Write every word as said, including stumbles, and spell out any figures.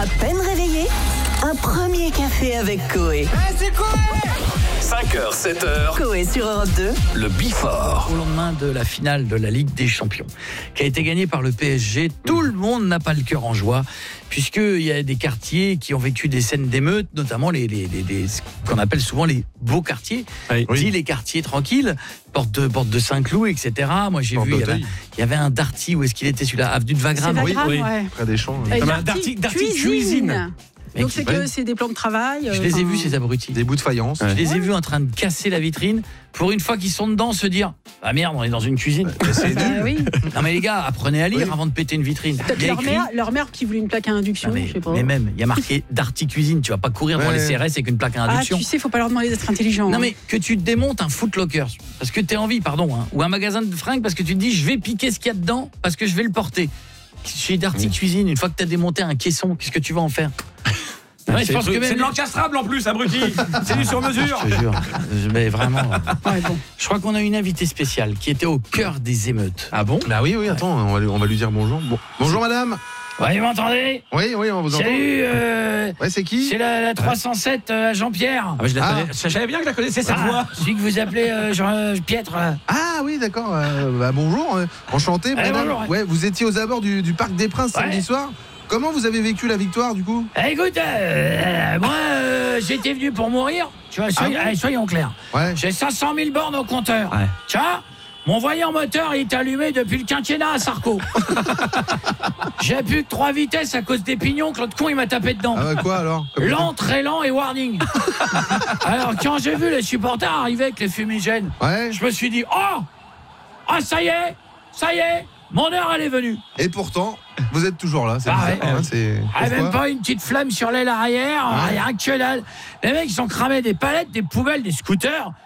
À peine réveillé, un premier café avec Coé. Hey, c'est Coé! cinq heures, sept heures. Coé sur Europe deux. Le Before. Au lendemain de la finale de la Ligue des Champions, qui a été gagnée par le P S G, tout le monde n'a pas le cœur en joie, puisqu'il y a des quartiers qui ont vécu des scènes d'émeutes, notamment les, les, les, les, ce qu'on appelle souvent les beaux quartiers, oui. dit les quartiers tranquilles, porte de, porte de Saint-Cloud, et cetera. Moi j'ai Porte vu, il y, avait, d'Auteuil. il y avait un Darty, où est-ce qu'il était celui-là? Avenue de Wagram. C'est Wagram, oui, ouais. Près des champs. Et Comme Darty un Darty, Darty cuisine. cuisine. Donc Mec, c'est ouais. que c'est des plans de travail. Je les ai enfin, vus, ces abrutis. Des bouts de faïence. Je les ai vus en train de casser la vitrine pour une fois qu'ils sont dedans se dire ah merde, on est dans une cuisine. Mais c'est bah nul. oui. Non mais les gars, apprenez à lire Oui. avant de péter une vitrine. Peut-être Il y a leur écrit- mère, leur mère qui voulait une plaque à induction, Non, mais, je sais pas. mais même, il y a marqué Darty Cuisine, tu vas pas courir devant Ouais. les C R S avec une plaque à Ah, induction. tu sais, faut pas leur demander d'être intelligent. Non hein. mais que tu te démontes un Footlocker parce que t'es envie, pardon, hein, ou un magasin de fringues parce que tu te dis je vais piquer ce qu'il y a dedans parce que je vais le porter. Chez Darty Cuisine, une fois que t'as démonté un caisson, qu'est-ce que tu vas en faire? Ouais, je pense que même C'est de l'encastrable en plus, abruti. C'est du sur-mesure. Je te jure, mais vraiment. Ouais, bon. Je crois qu'on a une invitée spéciale qui était au cœur des émeutes. Ah bon? Bah oui, oui, attends, on va, lui- on va lui dire bonjour. Bon. Bonjour madame. Ouais, vous m'entendez? Oui, oui, on vous entend. Salut, euh, Ouais, c'est qui? c'est la, la trois cent sept euh, à Jean-Pierre. Ah, je la Ah. connais. Je savais bien que je la connaissais cette Ah, voix. celui que vous appelez euh, Jean, euh, Pietre. là. Ah oui, d'accord. euh, bah, bonjour. euh, enchanté, Ouais, madame. bonjour. Ouais, vous étiez aux abords du, du Parc des Princes Ouais. samedi soir. Comment vous avez vécu la victoire du coup? Eh, écoute, euh, moi, euh, j'étais venu pour mourir. Tu vois, soyons, Ah bon allez, soyons clairs. Ouais. J'ai cinq cent mille bornes au compteur. Ouais. Tu vois, mon voyant moteur il est allumé depuis le quinquennat à Sarko. J'ai plus que trois vitesses à cause des pignons que l'autre con il m'a tapé dedans. Ah ouais, quoi alors? Comme- Lent, très lent et warning. Alors quand j'ai vu les supporters arriver avec les fumigènes, Ouais. je me suis dit oh, ah ça y est, ça y est, mon heure elle est venue. Et pourtant, vous êtes toujours là. C'est Ah bizarre, ouais. hein, c'est. Ah, Pourquoi? même pas une petite flamme sur l'aile arrière, Ouais. rien que dalle. Les mecs ils ont cramé des palettes, des poubelles, des scooters.